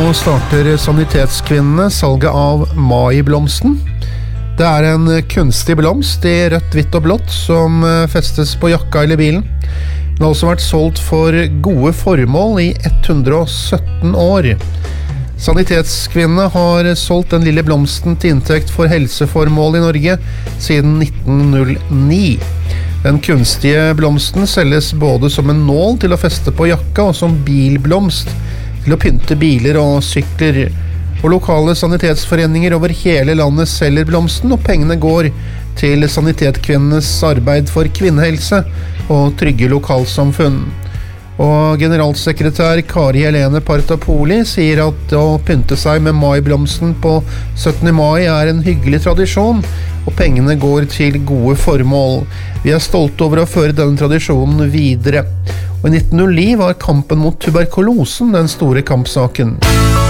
starter Sanitetskvinnene salget av Mai-blomsten. Det en kunstig blomst i rødt, hvitt og blått som festes på jakka eller bilen. Den har også vært solgt for gode formål i 117 år. Sanitetskvinnene har solgt den lille blomsten til inntekt for helseformål i Norge siden 1909. Den kunstige blomsten selges både som en nål til å feste på jakka og som bilblomst til å pynte biler og sykler. Og lokale sanitetsforeninger over hele landet selger blomsten, og pengene går til Sanitetskvinnenes arbeid for kvinnehelse og trygge lokalsamfunn. Og generalsekretær Kari Helene Partapoli sier at å pynte seg med mai-blomsten på 17. mai en hyggelig tradisjon, og pengene går til gode formål. Vi stolte over å føre denne tradisjonen videre. Og i 1909 var kampen mot tuberkulosen den store kampsaken.